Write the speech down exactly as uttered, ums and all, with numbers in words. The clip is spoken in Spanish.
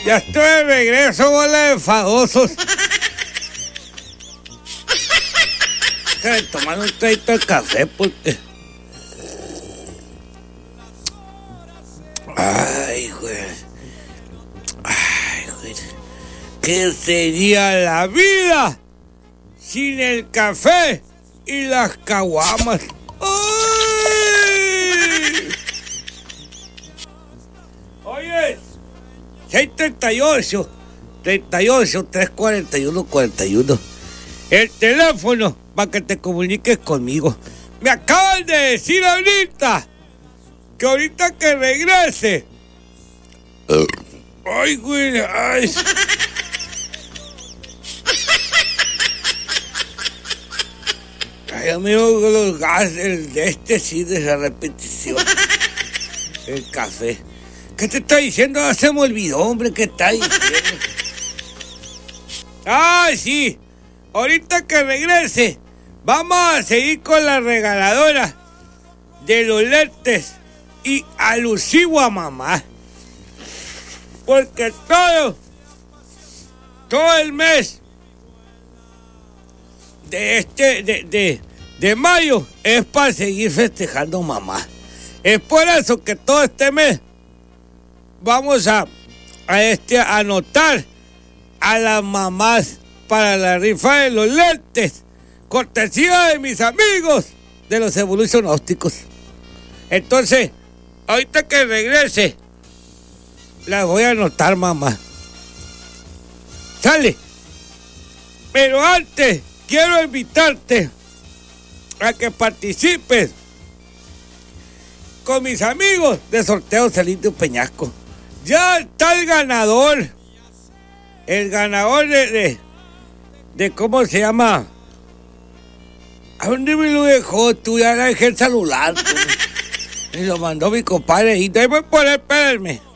Ya estoy de regreso, bola de enfadosos. Déjame tomar un traguito de café porque... Ay, güey. Ay, güey. ¿Qué sería la vida sin el café y las caguamas? ¡Ay! Oye, seis treinta y ocho, treinta y ocho, tres cuarenta y uno, cuarenta y uno. El teléfono para que te comuniques conmigo. Me acaban de decir ahorita que ahorita que regrese. Ay, güey, ay. Ay, amigo, los gases, el de este sí de esa repetición. El café. ¿Qué te está diciendo? Ah, se me olvidó, hombre, ¿qué está diciendo? Ay, sí. Ahorita que regrese, vamos a seguir con la regaladora de los lentes y alusivo a mamá. Porque todo, todo el mes de este, de, de, de mayo es para seguir festejando mamá. Es por eso que todo este mes vamos a, a este, a anotar a las mamás para la rifa de los lentes, cortesía de mis amigos de los Evolution Ópticos. Entonces, ahorita que regrese, la voy a anotar, mamá. Sale. Pero antes, quiero invitarte a que participes con mis amigos de Sorteo Celito Peñasco. Ya está el ganador. El ganador de... de de cómo se llama. ¿A dónde me lo dejó? Tú ya le dejé el celular. Tú. Me lo mandó mi compadre y debe poner, espérenme.